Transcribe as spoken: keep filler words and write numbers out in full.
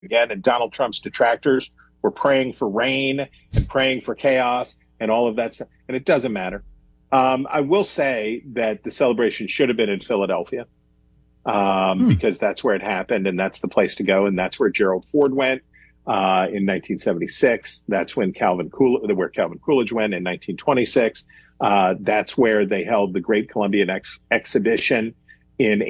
again, and Donald Trump's detractors were praying for rain and praying for chaos and all of that stuff. And it doesn't matter. Um, I will say that the celebration should have been in Philadelphia um, Hmm. because that's where it happened and that's the place to go. And that's where Gerald Ford went uh, in nineteen seventy-six. That's when Calvin Coolidge, where Calvin Coolidge went in nineteen twenty-six. Uh, that's where they held the Great Columbian Ex- Exhibition in